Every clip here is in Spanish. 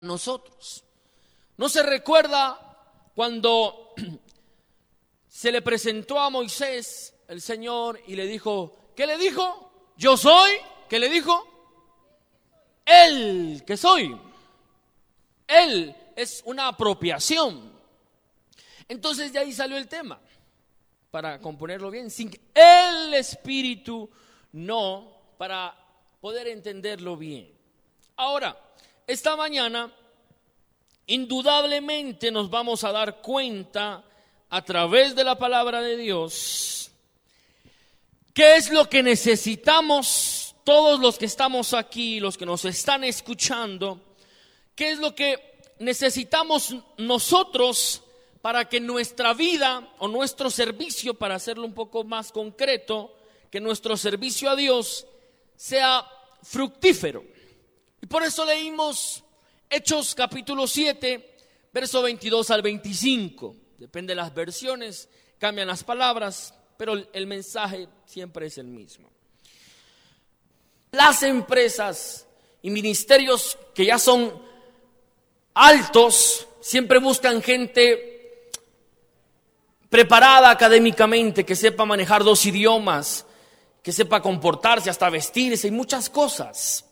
nosotros. ¿No se recuerda cuando se le presentó a Moisés el Señor y le dijo, ¿qué le dijo? Yo soy, ¿qué le dijo? El que soy. Él es una apropiación. Entonces de ahí salió el tema, para componerlo bien, sin el Espíritu no, para poder entenderlo bien. Ahora, esta mañana, indudablemente nos vamos a dar cuenta a través de la palabra de Dios qué es lo que necesitamos todos los que estamos aquí, los que nos están escuchando, qué es lo que necesitamos nosotros para que nuestra vida o nuestro servicio, para hacerlo un poco más concreto, que nuestro servicio a Dios sea fructífero. Y por eso leímos Hechos capítulo 7, verso 22 al 25. Depende de las versiones, cambian las palabras, pero el mensaje siempre es el mismo. Las empresas y ministerios que ya son altos siempre buscan gente preparada académicamente, que sepa manejar 2 idiomas, que sepa comportarse, hasta vestirse y muchas cosas.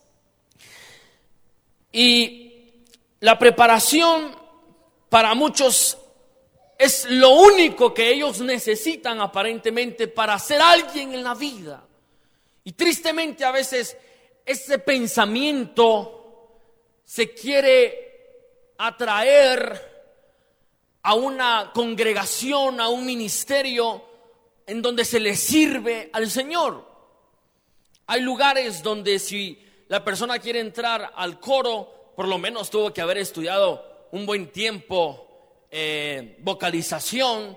Y la preparación para muchos es lo único que ellos necesitan aparentemente para ser alguien en la vida. Y tristemente a veces ese pensamiento se quiere atraer a una congregación, a un ministerio en donde se le sirve al Señor. Hay lugares donde si la persona quiere entrar al coro, por lo menos tuvo que haber estudiado un buen tiempo vocalización.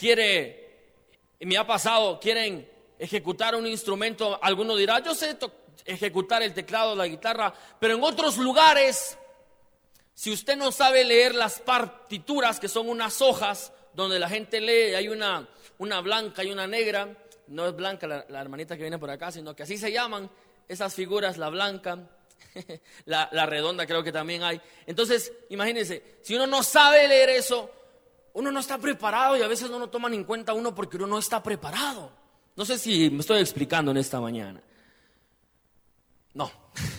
Me ha pasado, quieren ejecutar un instrumento, alguno dirá, yo sé ejecutar el teclado, la guitarra, pero en otros lugares, si usted no sabe leer las partituras, que son unas hojas donde la gente lee, hay una blanca y una negra, no es blanca la hermanita que viene por acá, sino que así se llaman esas figuras, la blanca, la redonda creo que también hay. Entonces, imagínense, si uno no sabe leer eso, uno no está preparado y a veces no lo toman en cuenta uno porque uno no está preparado. No sé si me estoy explicando en esta mañana. No.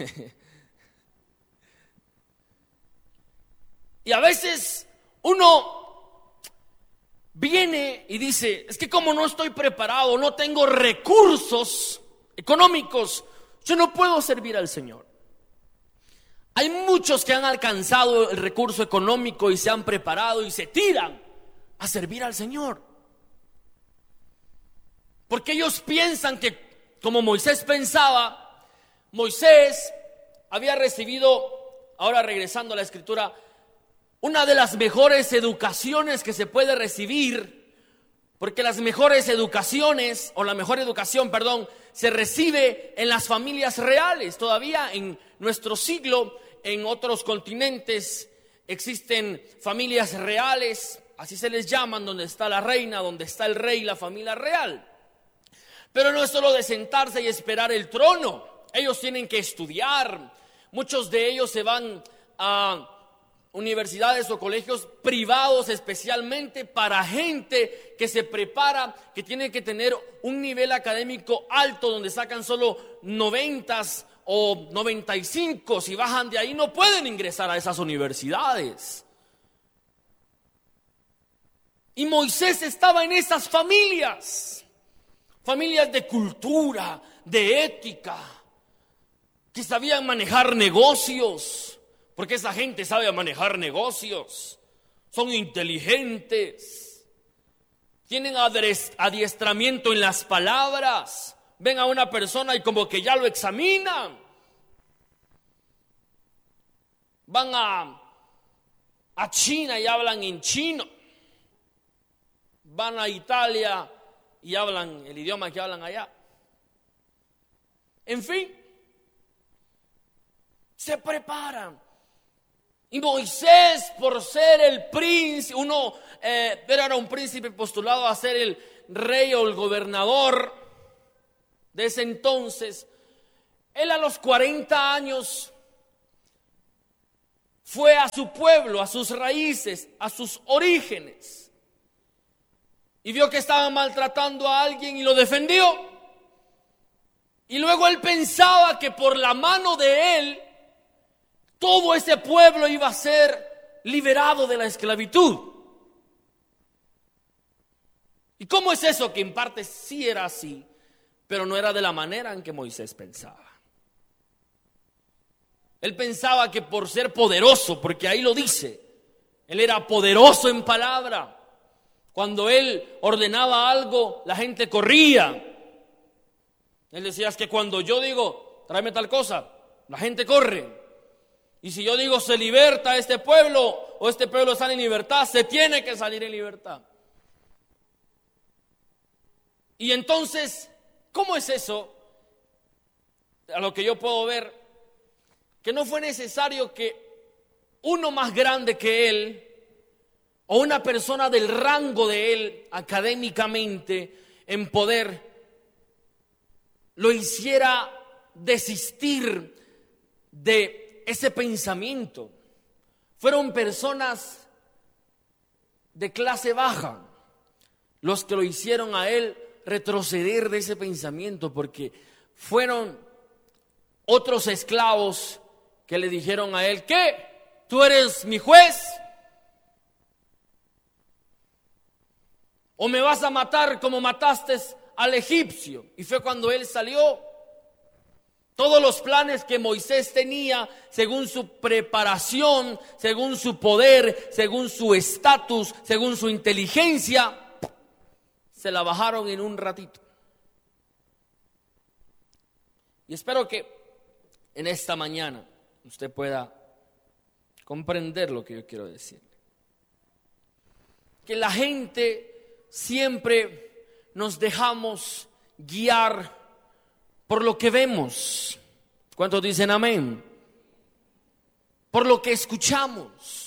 Y a veces uno viene y dice, es que como no estoy preparado, no tengo recursos económicos, yo no puedo servir al Señor. Hay muchos que han alcanzado el recurso económico y se han preparado y se tiran a servir al Señor. Porque ellos piensan que, como Moisés pensaba, Moisés había recibido, ahora regresando a la escritura, una de las mejores educaciones que se puede recibir, porque las mejores educaciones, o la mejor educación, perdón, se recibe en las familias reales. Todavía en nuestro siglo, en otros continentes, existen familias reales, así se les llaman, donde está la reina, donde está el rey, la familia real. Pero no es solo de sentarse y esperar el trono, ellos tienen que estudiar. Muchos de ellos se van a universidades o colegios privados especialmente para gente que se prepara, que tiene que tener un nivel académico alto, donde sacan solo 90 o 95, si bajan de ahí no pueden ingresar a esas universidades. Y Moisés estaba en esas familias de cultura, de ética, que sabían manejar negocios, porque esa gente sabe manejar negocios, son inteligentes, tienen adiestramiento en las palabras. Ven a una persona y como que ya lo examinan. Van a China y hablan en chino. Van a Italia y hablan el idioma que hablan allá. En fin, se preparan. Y Moisés, por ser el príncipe, era un príncipe postulado a ser el rey o el gobernador de ese entonces. Él a los 40 años fue a su pueblo, a sus raíces, a sus orígenes, y vio que estaban maltratando a alguien y lo defendió. Y luego él pensaba que por la mano de él todo ese pueblo iba a ser liberado de la esclavitud. ¿Y cómo es eso? Que en parte sí era así, pero no era de la manera en que Moisés pensaba. Él pensaba que por ser poderoso, porque ahí lo dice, él era poderoso en palabra. Cuando él ordenaba algo, la gente corría. Él decía, es que cuando yo digo, tráeme tal cosa, la gente corre. Y si yo digo, se liberta este pueblo, o este pueblo sale en libertad, se tiene que salir en libertad. Y entonces, ¿cómo es eso? A lo que yo puedo ver, que no fue necesario que uno más grande que él, o una persona del rango de él académicamente en poder, lo hiciera desistir de ese pensamiento. Fueron personas de clase baja los que lo hicieron a él retroceder de ese pensamiento, porque fueron otros esclavos que le dijeron a él, ¿qué? ¿Tú eres mi juez? ¿O me vas a matar como mataste al egipcio? Y fue cuando él salió. Todos los planes que Moisés tenía, según su preparación, según su poder, según su estatus, según su inteligencia, se la bajaron en un ratito. Y espero que en esta mañana usted pueda comprender lo que yo quiero decir. Que la gente siempre nos dejamos guiar por lo que vemos. ¿Cuántos dicen amén? Por lo que escuchamos.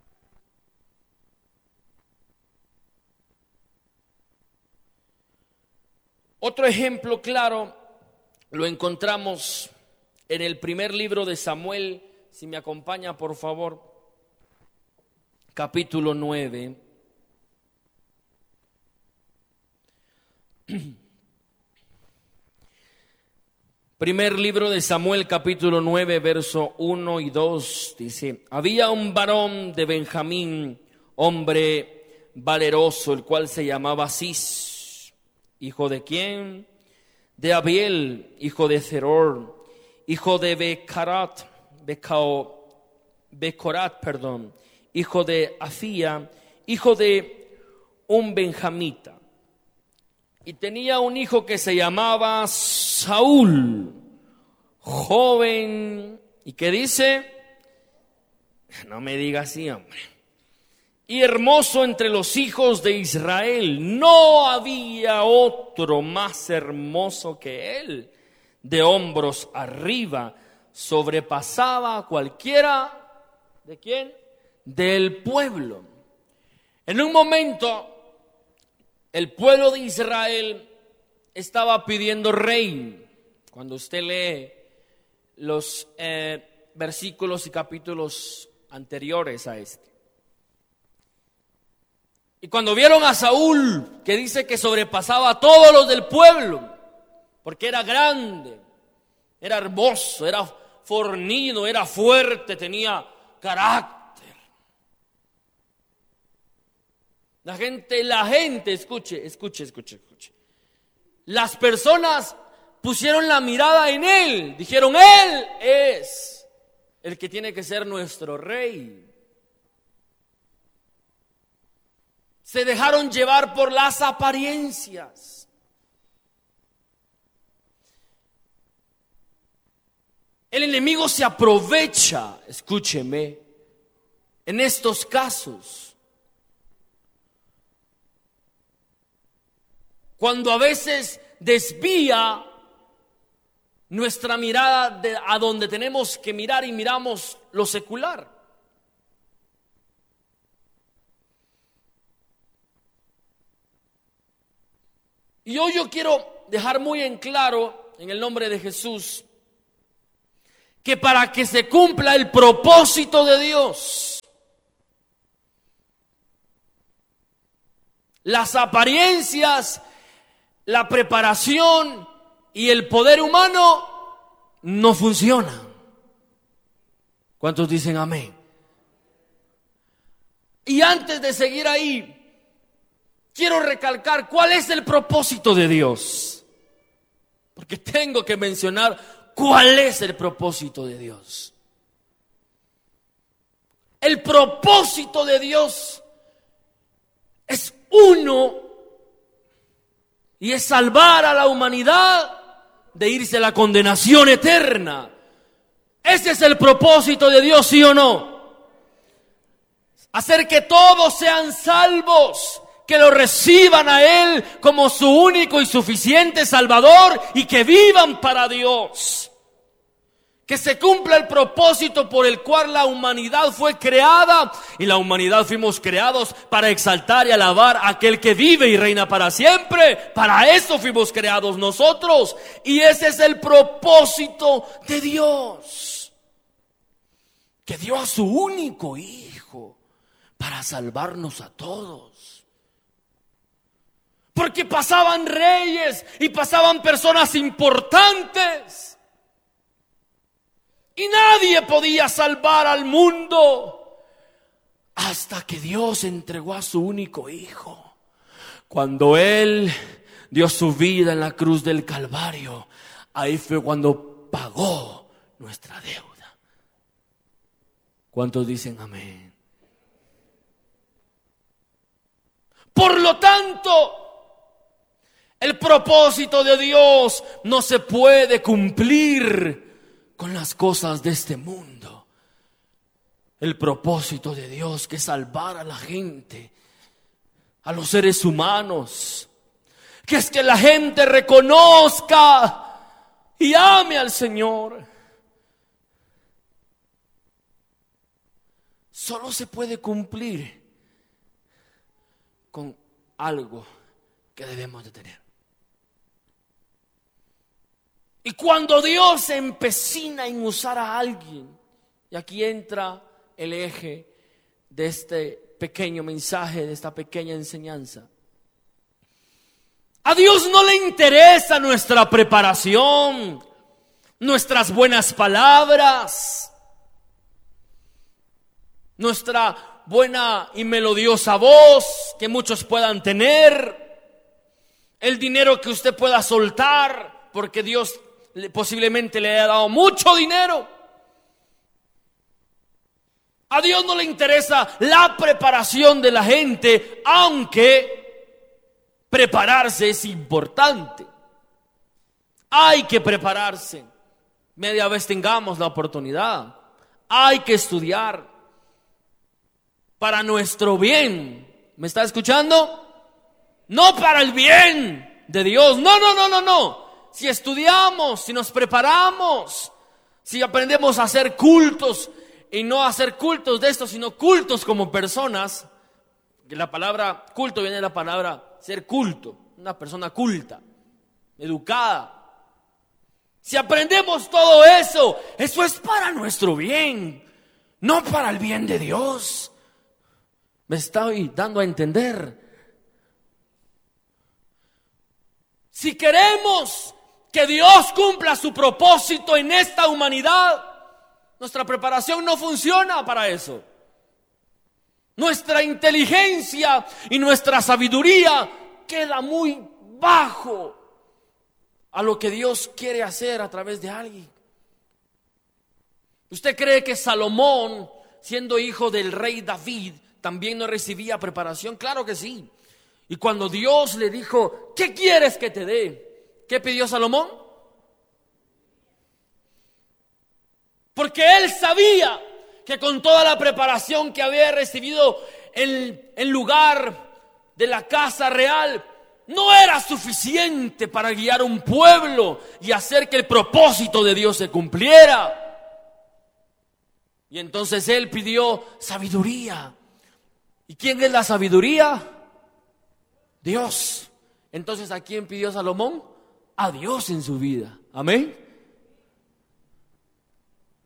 Otro ejemplo claro lo encontramos en el primer libro de Samuel. Si me acompaña, por favor, capítulo 9. Primer libro de Samuel, capítulo 9, verso 1 y 2, dice: había un varón de Benjamín, hombre valeroso, el cual se llamaba Cis. ¿Hijo de quién? De Abiel, hijo de Zeror, hijo de Becorat, hijo de Afía, hijo de un benjamita. Y tenía un hijo que se llamaba Saúl, joven, ¿y qué dice? No me diga así, hombre. Y hermoso entre los hijos de Israel. No había otro más hermoso que él. De hombros arriba, sobrepasaba a cualquiera. ¿De quién? Del pueblo. En un momento, el pueblo de Israel estaba pidiendo rey. Cuando usted lee los versículos y capítulos anteriores a este. Y cuando vieron a Saúl, que dice que sobrepasaba a todos los del pueblo, porque era grande, era hermoso, era fornido, era fuerte, tenía carácter. La gente, escuche. Las personas pusieron la mirada en él, dijeron, él es el que tiene que ser nuestro rey. Se dejaron llevar por las apariencias. El enemigo se aprovecha, escúcheme, en estos casos. Cuando a veces desvía nuestra mirada a donde tenemos que mirar y miramos lo secular. Y hoy yo quiero dejar muy en claro, en el nombre de Jesús, que para que se cumpla el propósito de Dios, las apariencias, la preparación y el poder humano no funcionan. ¿Cuántos dicen amén? Y antes de seguir ahí, quiero recalcar cuál es el propósito de Dios. Porque tengo que mencionar cuál es el propósito de Dios. El propósito de Dios es uno y es salvar a la humanidad de irse a la condenación eterna. Ese es el propósito de Dios, ¿sí o no? Hacer que todos sean salvos, que lo reciban a Él como su único y suficiente Salvador y que vivan para Dios. Que se cumpla el propósito por el cual la humanidad fue creada, y la humanidad fuimos creados para exaltar y alabar a aquel que vive y reina para siempre. Para eso fuimos creados nosotros, y ese es el propósito de Dios, que dio a su único Hijo para salvarnos a todos. Porque pasaban reyes y pasaban personas importantes, y nadie podía salvar al mundo hasta que Dios entregó a su único Hijo. Cuando Él dio su vida en la cruz del Calvario, ahí fue cuando pagó nuestra deuda. ¿Cuántos dicen amén? Por lo tanto, el propósito de Dios no se puede cumplir con las cosas de este mundo. El propósito de Dios, que es salvar a la gente, a los seres humanos, que es que la gente reconozca y ame al Señor. Solo se puede cumplir con algo que debemos de tener. Y cuando Dios se empecina en usar a alguien, y aquí entra el eje de este pequeño mensaje, de esta pequeña enseñanza. A Dios no le interesa nuestra preparación, nuestras buenas palabras, nuestra buena y melodiosa voz que muchos puedan tener, el dinero que usted pueda soltar, porque Dios posiblemente le haya dado mucho dinero. A Dios no le interesa la preparación de la gente, aunque prepararse es importante. Hay que prepararse. Media vez tengamos la oportunidad. Hay que estudiar para nuestro bien. ¿Me está escuchando? No para el bien de Dios. No. Si estudiamos, si nos preparamos, si aprendemos a hacer cultos, y no hacer cultos de estos, sino cultos como personas, que la palabra culto viene de la palabra ser culto, una persona culta, educada. Si aprendemos todo eso, eso es para nuestro bien, no para el bien de Dios. Me estoy dando a entender. Si queremos que Dios cumpla su propósito en esta humanidad, nuestra preparación no funciona para eso. Nuestra inteligencia y nuestra sabiduría queda muy bajo a lo que Dios quiere hacer a través de alguien. ¿Usted cree que Salomón, siendo hijo del rey David, también no recibía preparación? Claro que sí. Y cuando Dios le dijo, ¿qué quieres que te dé? ¿Qué pidió Salomón? Porque él sabía que con toda la preparación que había recibido en lugar de la casa real, no era suficiente para guiar un pueblo y hacer que el propósito de Dios se cumpliera. Y entonces él pidió sabiduría. ¿Y quién es la sabiduría? Dios. Entonces, ¿a quién pidió Salomón? A Dios en su vida. Amén.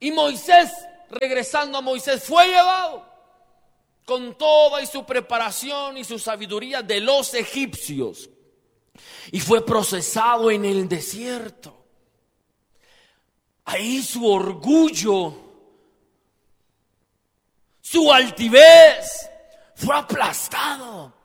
Y Moisés, regresando a Moisés, fue llevado con toda y su preparación y su sabiduría de los egipcios, y fue procesado en el desierto. Ahí su orgullo, su altivez fue aplastado.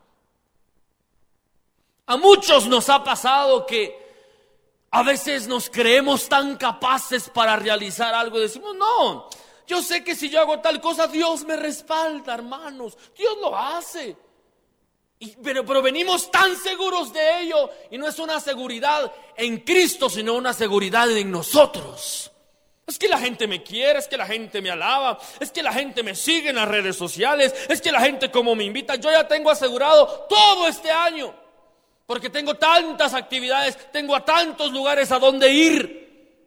A muchos nos ha pasado que a veces nos creemos tan capaces para realizar algo y decimos, no, yo sé que si yo hago tal cosa, Dios me respalda, hermanos. Dios lo hace. Pero venimos tan seguros de ello, y no es una seguridad en Cristo, sino una seguridad en nosotros. Es que la gente me quiere, es que la gente me alaba, es que la gente me sigue en las redes sociales, es que la gente como me invita. Yo ya tengo asegurado todo este año, porque tengo tantas actividades, tengo a tantos lugares a donde ir.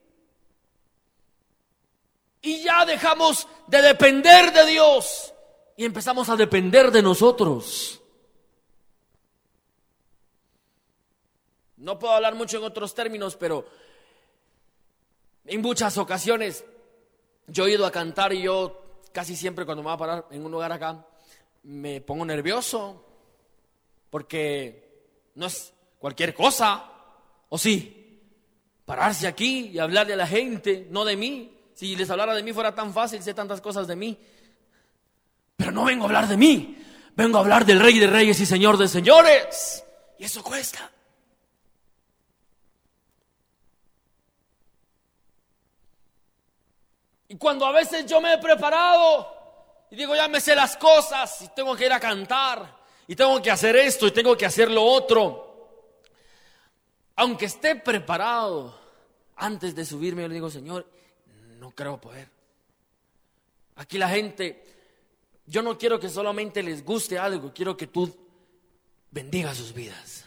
Y ya dejamos de depender de Dios y empezamos a depender de nosotros. No puedo hablar mucho en otros términos, pero en muchas ocasiones yo he ido a cantar, y yo casi siempre cuando me voy a parar en un lugar acá me pongo nervioso, porque no es cualquier cosa, ¿o sí? Pararse aquí y hablarle a la gente, no de mí. Si les hablara de mí fuera tan fácil, sé tantas cosas de mí. Pero no vengo a hablar de mí, vengo a hablar del Rey de Reyes y Señor de Señores. Y eso cuesta. Y cuando a veces yo me he preparado y digo, ya me sé las cosas, y tengo que ir a cantar, y tengo que hacer esto, y tengo que hacer lo otro, aunque esté preparado, antes de subirme yo le digo, Señor, no creo poder. Aquí la gente, yo no quiero que solamente les guste algo, quiero que tú bendigas sus vidas.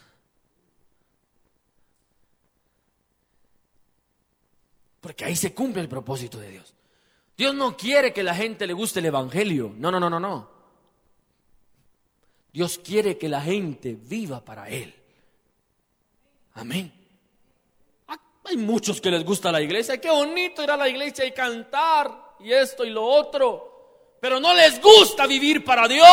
Porque ahí se cumple el propósito de Dios. Dios no quiere que la gente le guste el evangelio. No. Dios quiere que la gente viva para Él. Amén. Hay muchos que les gusta la iglesia. Qué bonito ir a la iglesia y cantar y esto y lo otro, pero no les gusta vivir para Dios.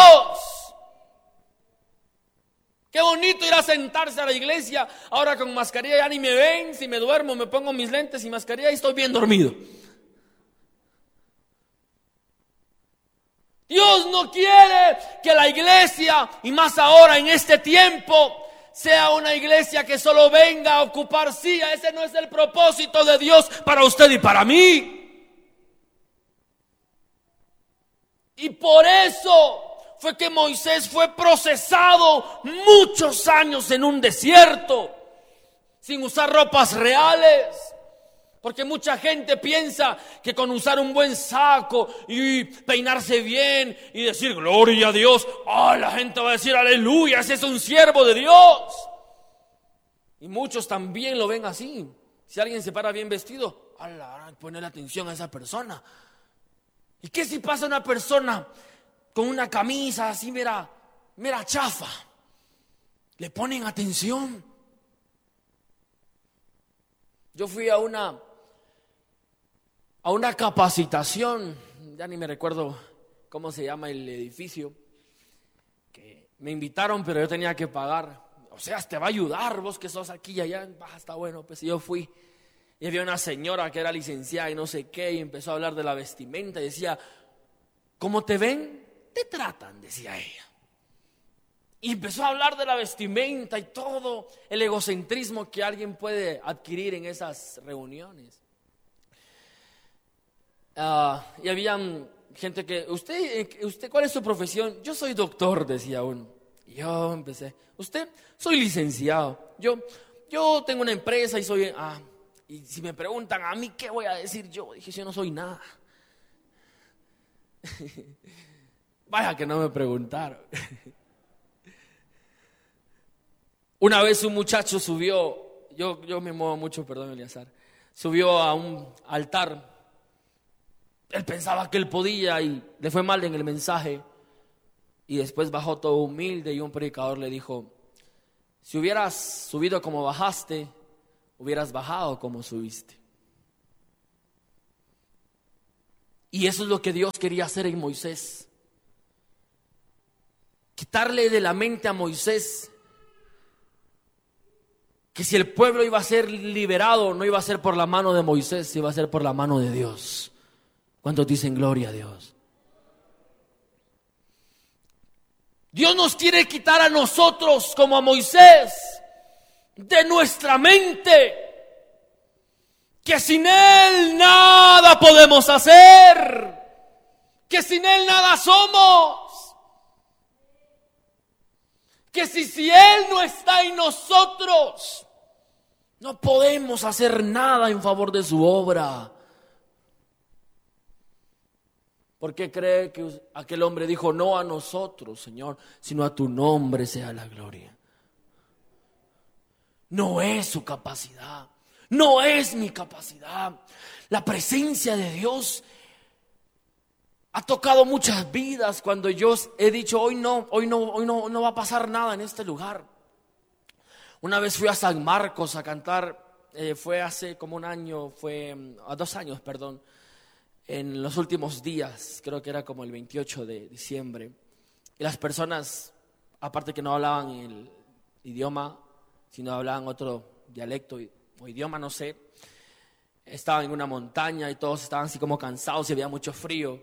Qué bonito ir a sentarse a la iglesia. Ahora con mascarilla ya ni me ven. Si me duermo me pongo mis lentes y mascarilla y estoy bien dormido. Dios no quiere que la iglesia, y más ahora en este tiempo, sea una iglesia que solo venga a ocupar silla. Ese no es el propósito de Dios para usted y para mí. Y por eso fue que Moisés fue procesado muchos años en un desierto, sin usar ropas reales. Porque mucha gente piensa que con usar un buen saco y peinarse bien y decir gloria a Dios, la gente va a decir aleluya, ese es un siervo de Dios. Y muchos también lo ven así. Si alguien se para bien vestido, poner atención a esa persona. ¿Y qué si pasa una persona con una camisa así mera chafa? ¿Le ponen atención? Yo fui a una capacitación, ya ni me recuerdo cómo se llama el edificio, que me invitaron, pero yo tenía que pagar. O sea, te va a ayudar, vos que sos aquí y allá, está bueno. Pues yo fui y había una señora que era licenciada y no sé qué, y empezó a hablar de la vestimenta y decía, ¿cómo te ven? Te tratan, decía ella. Y empezó a hablar de la vestimenta y todo el egocentrismo que alguien puede adquirir en esas reuniones. Y había gente que, ¿usted cuál es su profesión? Yo soy doctor, decía uno. Y yo empecé, ¿usted? Soy licenciado. Yo tengo una empresa y soy... y si me preguntan a mí, ¿qué voy a decir yo? Dije, yo no soy nada. Vaya que no me preguntaron. Una vez un muchacho subió, yo me muevo mucho, perdón, Eliazar, subió a un altar. Él pensaba que él podía y le fue mal en el mensaje. Y después bajó todo humilde y un predicador le dijo, si hubieras subido como bajaste, hubieras bajado como subiste. Y eso es lo que Dios quería hacer en Moisés. Quitarle de la mente a Moisés que si el pueblo iba a ser liberado, no iba a ser por la mano de Moisés, iba a ser por la mano de Dios. ¿Cuántos dicen gloria a Dios? Dios nos quiere quitar a nosotros, como a Moisés, de nuestra mente, que sin Él nada podemos hacer, que sin Él nada somos, que si Él no está en nosotros, no podemos hacer nada en favor de su obra. ¿Por qué cree que aquel hombre dijo, no a nosotros, Señor, sino a tu nombre sea la gloria? No es su capacidad, no es mi capacidad. La presencia de Dios ha tocado muchas vidas cuando yo he dicho, hoy no va a pasar nada en este lugar. Una vez fui a San Marcos a cantar, fue hace como un año, a 2 años, perdón. En los últimos días, creo que era como el 28 de diciembre, y las personas, aparte que no hablaban el idioma, sino hablaban otro dialecto o idioma, no sé, estaban en una montaña y todos estaban así como cansados y había mucho frío.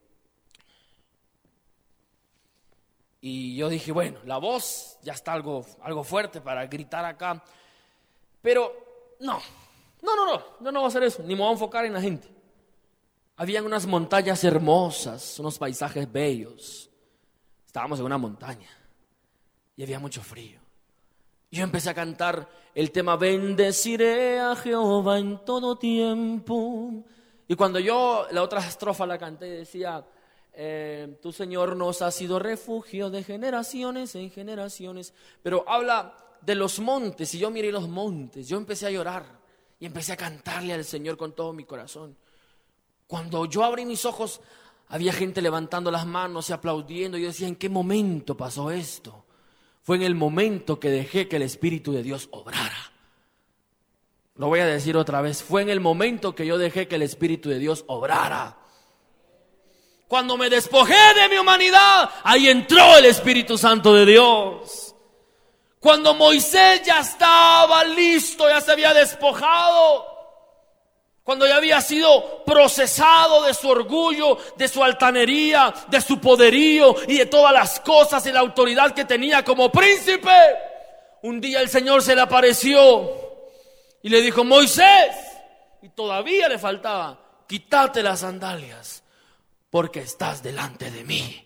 Y yo dije, bueno, la voz ya está algo fuerte para gritar acá, pero no va a hacer eso, ni me voy a enfocar en la gente. Habían unas montañas hermosas, unos paisajes bellos. Estábamos en una montaña y había mucho frío. Yo empecé a cantar el tema Bendeciré a Jehová en todo tiempo. Y cuando yo la otra estrofa la canté, decía, tu Señor nos ha sido refugio de generaciones en generaciones. Pero habla de los montes, y yo miré los montes. Yo empecé a llorar y empecé a cantarle al Señor con todo mi corazón. Cuando yo abrí mis ojos, había gente levantando las manos y aplaudiendo. Yo decía, ¿en qué momento pasó esto? Fue en el momento que dejé que el Espíritu de Dios obrara. Lo voy a decir otra vez. Fue en el momento que yo dejé que el Espíritu de Dios obrara. Cuando me despojé de mi humanidad, ahí entró el Espíritu Santo de Dios. Cuando Moisés ya estaba listo, ya se había despojado, cuando ya había sido procesado de su orgullo, de su altanería, de su poderío y de todas las cosas y la autoridad que tenía como príncipe, un día el Señor se le apareció y le dijo, Moisés, y todavía le faltaba, quítate las sandalias porque estás delante de mí.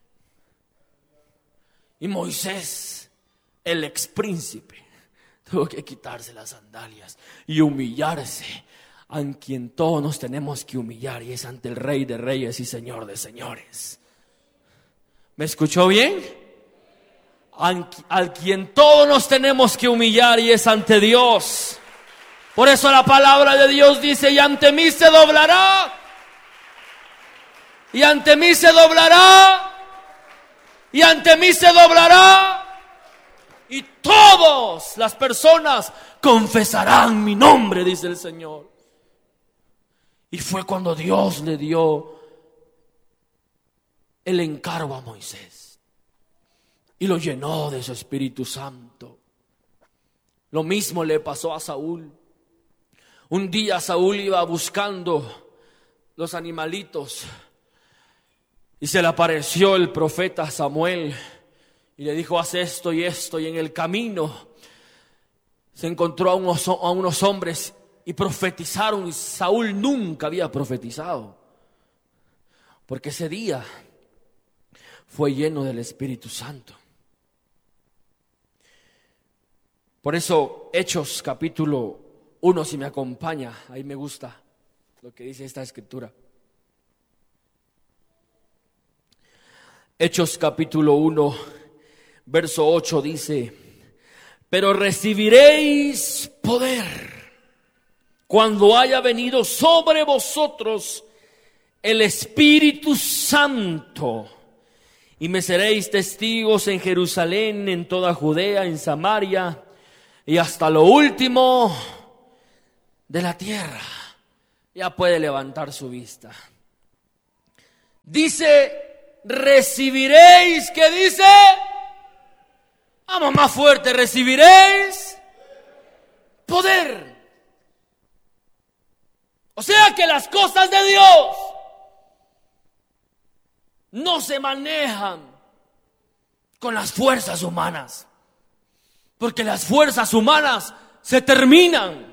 Y Moisés, el ex príncipe, tuvo que quitarse las sandalias y humillarse ante quien todos nos tenemos que humillar, y es ante el Rey de Reyes y Señor de Señores. ¿Me escuchó bien? Al quien todos nos tenemos que humillar, y es ante Dios. Por eso la palabra de Dios dice, y ante mí se doblará, y ante mí se doblará, y ante mí se doblará, y todas las personas confesarán mi nombre, dice el Señor. Y fue cuando Dios le dio el encargo a Moisés y lo llenó de su Espíritu Santo. Lo mismo le pasó a Saúl. Un día Saúl iba buscando los animalitos y se le apareció el profeta Samuel y le dijo, haz esto y esto. Y en el camino se encontró a unos hombres y profetizaron, y Saúl nunca había profetizado, porque ese día fue lleno del Espíritu Santo. Por eso Hechos capítulo 1, si me acompaña, ahí me gusta lo que dice esta escritura. Hechos capítulo 1, verso 8 dice, pero recibiréis poder cuando haya venido sobre vosotros el Espíritu Santo, y me seréis testigos en Jerusalén, en toda Judea, en Samaria y hasta lo último de la tierra. Ya puede levantar su vista. Dice, recibiréis, ¿qué dice? Vamos más fuerte, recibiréis poder. O sea que las cosas de Dios no se manejan con las fuerzas humanas, porque las fuerzas humanas se terminan.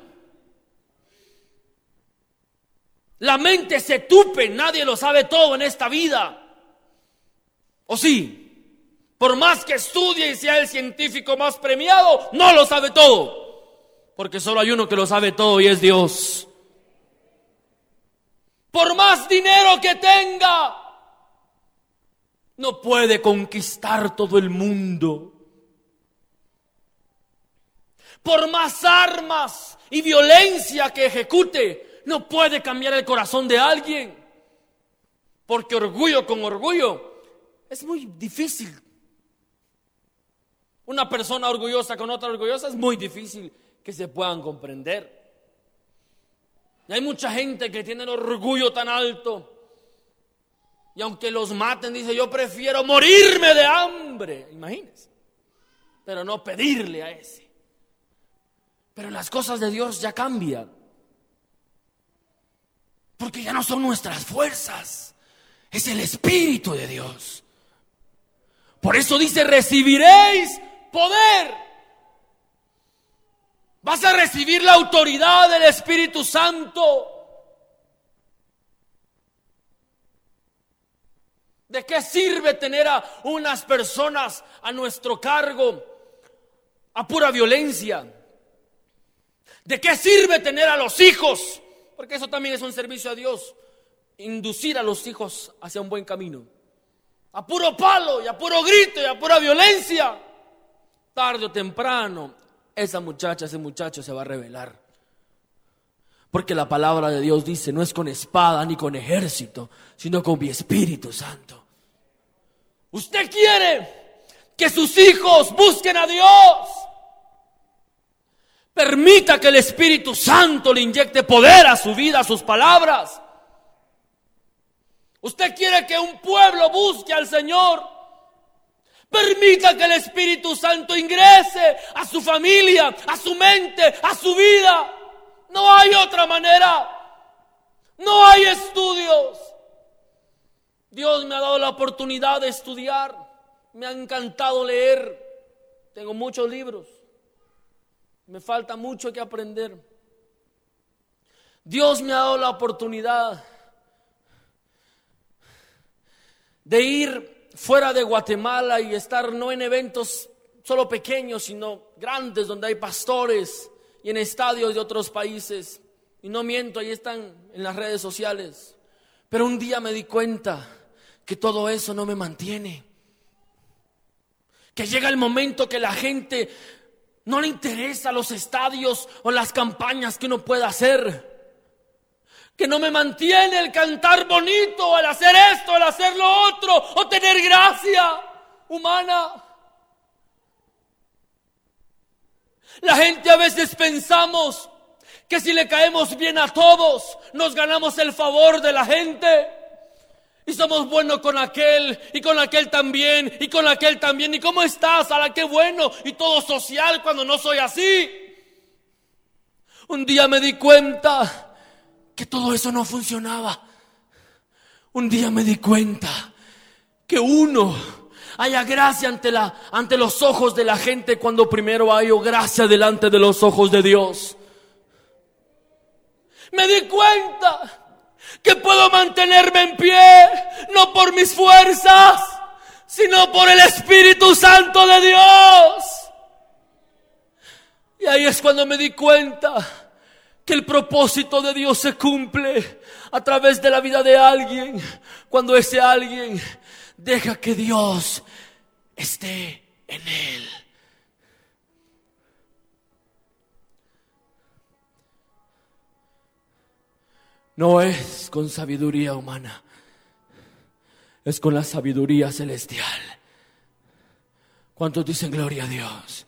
La mente se tupe, nadie lo sabe todo en esta vida. ¿O sí? Por más que estudie y sea el científico más premiado, no lo sabe todo, porque solo hay uno que lo sabe todo y es Dios. Por más dinero que tenga, no puede conquistar todo el mundo. Por más armas y violencia que ejecute, no puede cambiar el corazón de alguien. Porque orgullo con orgullo es muy difícil. Una persona orgullosa con otra orgullosa es muy difícil que se puedan comprender. Y hay mucha gente que tiene el orgullo tan alto. Y aunque los maten, dice, yo prefiero morirme de hambre. Imagínense. Pero no pedirle a ese. Pero las cosas de Dios ya cambian. Porque ya no son nuestras fuerzas. Es el Espíritu de Dios. Por eso dice, recibiréis poder. Vas a recibir la autoridad del Espíritu Santo. ¿De qué sirve tener a unas personas a nuestro cargo a pura violencia? ¿De qué sirve tener a los hijos? Porque eso también es un servicio a Dios. Inducir a los hijos hacia un buen camino. A puro palo y a puro grito y a pura violencia. Tarde o temprano, esa muchacha, ese muchacho se va a rebelar. Porque la palabra de Dios dice, no es con espada ni con ejército, sino con mi Espíritu Santo. Usted quiere que sus hijos busquen a Dios. Permita que el Espíritu Santo le inyecte poder a su vida, a sus palabras. Usted quiere que un pueblo busque al Señor. Permita que el Espíritu Santo ingrese a su familia, a su mente, a su vida. No hay otra manera. No hay estudios. Dios me ha dado la oportunidad de estudiar. Me ha encantado leer. Tengo muchos libros. Me falta mucho que aprender. Dios me ha dado la oportunidad de ir fuera de Guatemala y estar no en eventos solo pequeños, sino grandes, donde hay pastores, y en estadios de otros países. Y no miento, ahí están en las redes sociales. Pero un día me di cuenta que todo eso no me mantiene. Que llega el momento que la gente no le interesa los estadios o las campañas que uno pueda hacer. Que no me mantiene el cantar bonito, el hacer esto, el hacer lo otro, o tener gracia humana. La gente a veces pensamos que si le caemos bien a todos, nos ganamos el favor de la gente. Y somos buenos con aquel, y con aquel también, y con aquel también. ¿Y cómo estás? ¡Hala, qué bueno! Y todo social cuando no soy así. Un día me di cuenta que todo eso no funcionaba. Un día me di cuenta que uno haya gracia ante los ojos de la gente cuando primero hay gracia delante de los ojos de Dios. Me di cuenta que puedo mantenerme en pie, no por mis fuerzas, sino por el Espíritu Santo de Dios. Y ahí es cuando me di cuenta que el propósito de Dios se cumple a través de la vida de alguien, cuando ese alguien deja que Dios esté en él. No es con sabiduría humana, es con la sabiduría celestial. ¿Cuántos dicen gloria a Dios?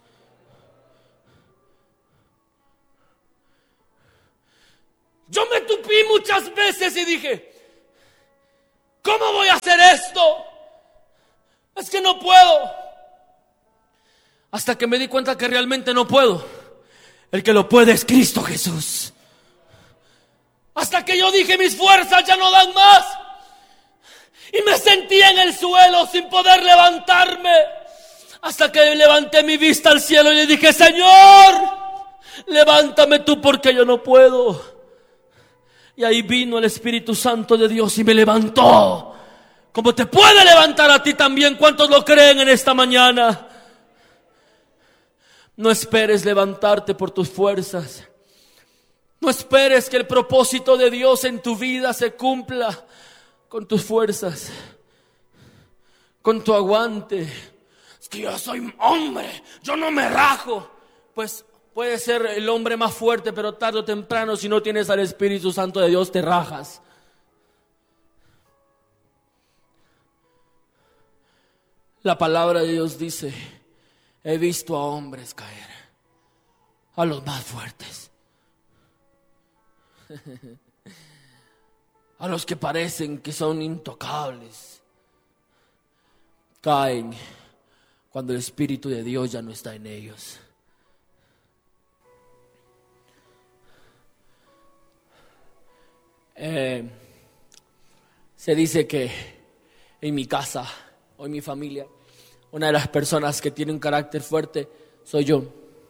Yo me tupí muchas veces y dije, ¿Cómo voy a hacer esto? Es que no puedo. Hasta que me di cuenta que realmente no puedo. El que lo puede es Cristo Jesús. Hasta que yo dije, mis fuerzas ya no dan más. Y me sentí en el suelo sin poder levantarme. Hasta que levanté mi vista al cielo y le dije, Señor, levántame tú porque yo no puedo. Y ahí vino el Espíritu Santo de Dios y me levantó. Como te puede levantar a ti también. ¿Cuántos lo creen en esta mañana? No esperes levantarte por tus fuerzas. No esperes que el propósito de Dios en tu vida se cumpla con tus fuerzas, con tu aguante. Es que yo soy hombre, yo no me rajo. Pues puede ser el hombre más fuerte, pero tarde o temprano, si no tienes al Espíritu Santo de Dios, te rajas. La palabra de Dios dice, he visto a hombres caer, a los más fuertes, a los que parecen que son intocables, caen cuando el Espíritu de Dios ya no está en ellos. Se dice que en mi casa o en mi familia, una de las personas que tiene un carácter fuerte soy yo.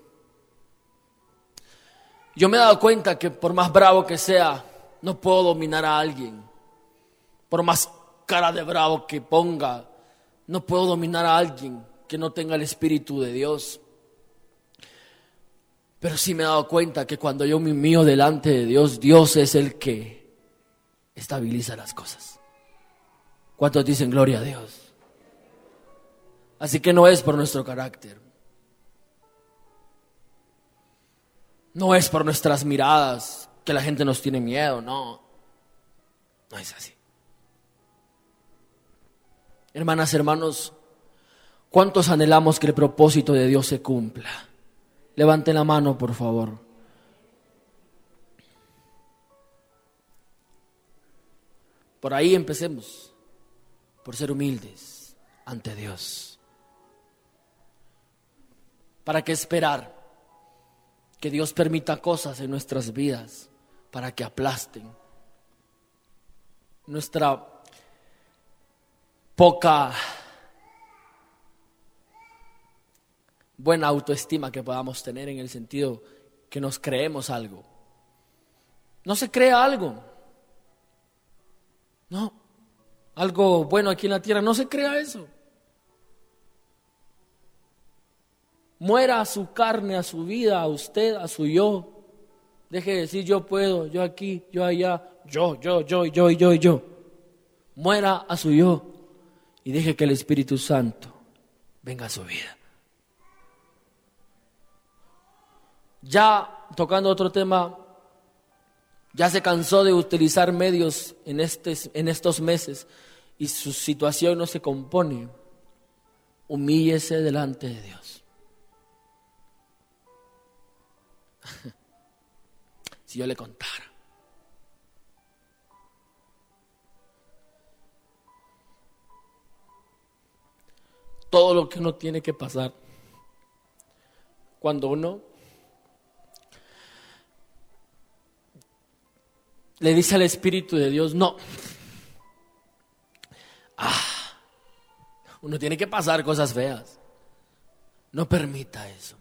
Yo me he dado cuenta que por más bravo que sea, no puedo dominar a alguien. Por más cara de bravo que ponga, no puedo dominar a alguien que no tenga el Espíritu de Dios. Pero sí me he dado cuenta que cuando yo me humillo delante de Dios, Dios es el que estabiliza las cosas. ¿Cuántos dicen gloria a Dios? Así que no es por nuestro carácter. No es por nuestras miradas que la gente nos tiene miedo, no. No es así. Hermanas, hermanos, ¿cuántos anhelamos que el propósito de Dios se cumpla? Levanten la mano, por favor. Por ahí empecemos, por ser humildes ante Dios. ¿Para qué esperar que Dios permita cosas en nuestras vidas para que aplasten nuestra poca buena autoestima que podamos tener, en el sentido que nos creemos algo? No se crea algo. No, algo bueno aquí en la tierra, no se crea eso. Muera a su carne, a su vida, a usted, a su yo. Deje de decir yo puedo, yo aquí, yo allá, yo. Muera a su yo y deje que el Espíritu Santo venga a su vida. Ya tocando otro tema, ya se cansó de utilizar medios en estos meses y su situación no se compone. Humíllese delante de Dios. Si yo le contara. Todo lo que uno tiene que pasar cuando uno le dice al Espíritu de Dios, no. Uno tiene que pasar cosas feas. No permita eso.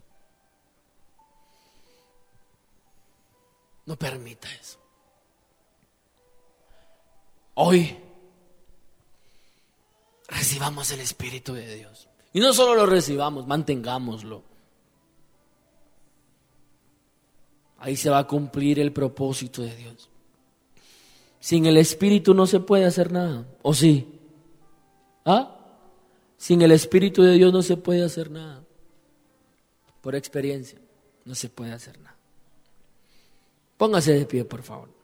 No permita eso. Hoy recibamos el Espíritu de Dios. Y no solo lo recibamos, mantengámoslo. Ahí se va a cumplir el propósito de Dios. Sin el Espíritu no se puede hacer nada. ¿O sí? Sin el Espíritu de Dios no se puede hacer nada. Por experiencia, no se puede hacer nada. Póngase de pie, por favor.